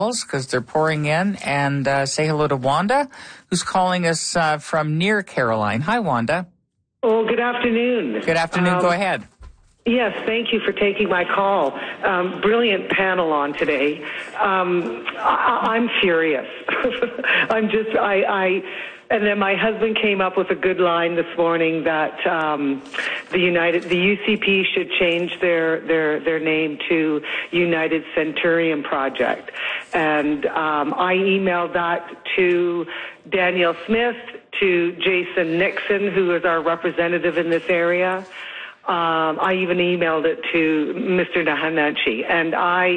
because they're pouring in, and say hello to Wanda, who's calling us from near Caroline. Hi, Wanda. Oh, good afternoon. Good afternoon. Go ahead. Yes, thank you for taking my call. Brilliant panel on today. I'm furious. And then my husband came up with a good line this morning that the UCP should change their name to United Centurion Project. And I emailed that to Danielle Smith, to Jason Nixon, who is our representative in this area. I even emailed it to Mr. Nahananchi. And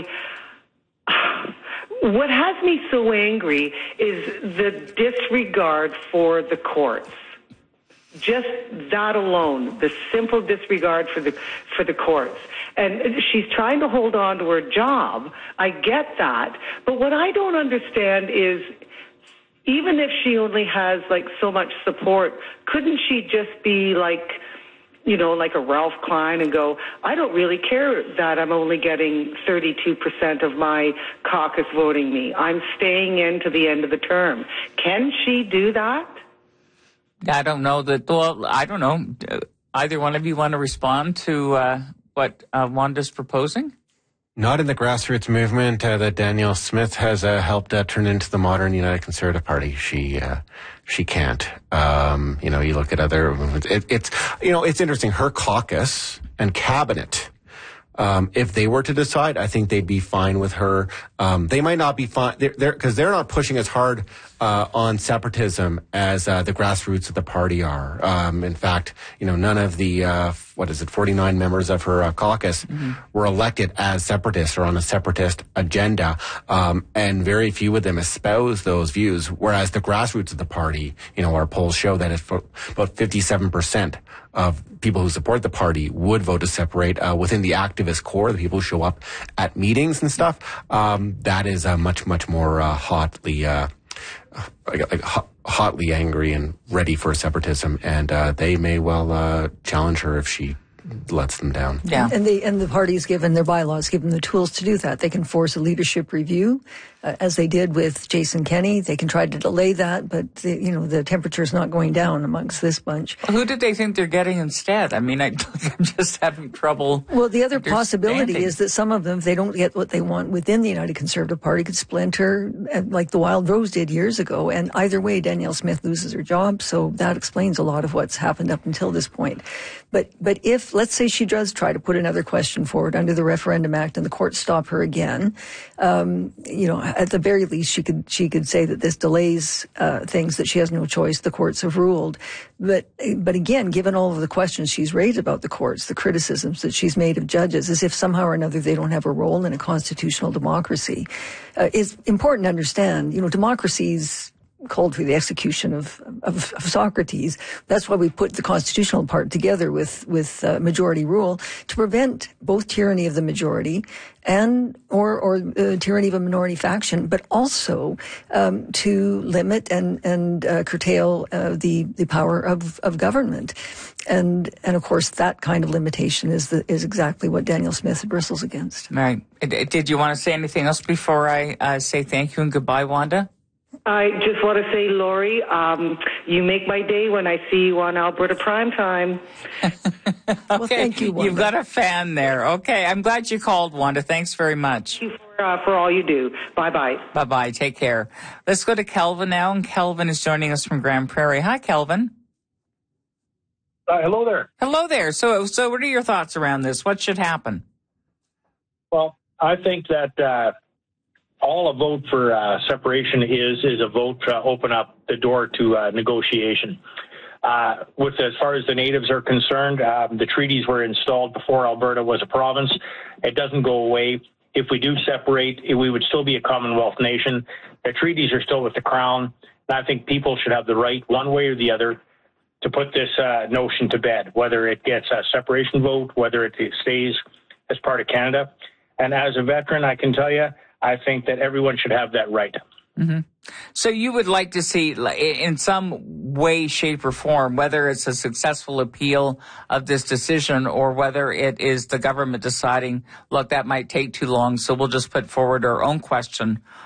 what has me so angry is the disregard for the courts. Just that alone, the simple disregard for the courts. And she's trying to hold on to her job. I get that. But what I don't understand is, even if she only has like so much support, couldn't she just be like a Ralph Klein and go, I don't really care that I'm only getting 32% of my caucus voting me. I'm staying in to the end of the term. Can she do that? I don't know that. Well, I don't know. Either one of you want to respond to what Wanda's proposing? Not in the grassroots movement that Danielle Smith has helped turn into the modern United Conservative Party. She can't. You look at other movements. It's interesting. Her caucus and cabinet, if they were to decide, I think they'd be fine with her. They might not be fine because they're not pushing as hard on separatism as the grassroots of the party are. In fact, none of the 49 members of her caucus were elected as separatists or on a separatist agenda, and very few of them espouse those views. Whereas the grassroots of the party, our polls show that it's about 57% of people who support the party would vote to separate. Within the activist core, the people who show up at meetings and stuff, that is much more hotly angry and ready for separatism, and they may well challenge her if she lets them down. Yeah, and the party's given their bylaws, give them the tools to do that. They can force a leadership review, as they did with Jason Kenney. They can try to delay that, but the temperature's not going down amongst this bunch. Well, who did they think they're getting instead? I mean, I'm just having trouble. Well, the other possibility is that some of them, if they don't get what they want within the United Conservative Party, could splinter, like the Wild Rose did years ago. And either way, Danielle Smith loses her job, so that explains a lot of what's happened up until this point. But if, let's say she does try to put another question forward under the Referendum Act and the courts stop her again, at the very least, she could say that this delays things, that she has no choice. The courts have ruled. But again, given all of the questions she's raised about the courts, the criticisms that she's made of judges, as if somehow or another they don't have a role in a constitutional democracy, it's important to understand, democracies called for the execution of Socrates. That's why we put the constitutional part together with majority rule, to prevent both tyranny of the majority and or tyranny of a minority faction, but also to limit and curtail the power of government. And of course, that kind of limitation is exactly what Danielle Smith bristles against. Right. Did you want to say anything else before I say thank you and goodbye, Wanda? I just want to say, Lori, you make my day when I see you on Alberta Primetime. Okay. Well, thank you, Wanda. You've got a fan there. Okay, I'm glad you called, Wanda. Thanks very much. Thank you for all you do. Bye-bye. Bye-bye. Take care. Let's go to Kelvin now, and Kelvin is joining us from Grand Prairie. Hi, Kelvin. Hello there. Hello there. So what are your thoughts around this? What should happen? Well, I think that all a vote for separation is a vote to open up the door to negotiation. With as far as the natives are concerned, the treaties were installed before Alberta was a province. It doesn't go away. If we do separate, we would still be a Commonwealth nation. The treaties are still with the Crown. And I think people should have the right, one way or the other, to put this notion to bed, whether it gets a separation vote, whether it stays as part of Canada. And as a veteran, I can tell you, I think that everyone should have that right. Mm-hmm. So you would like to see, in some way, shape, or form, whether it's a successful appeal of this decision or whether it is the government deciding, look, that might take too long, so we'll just put forward our own question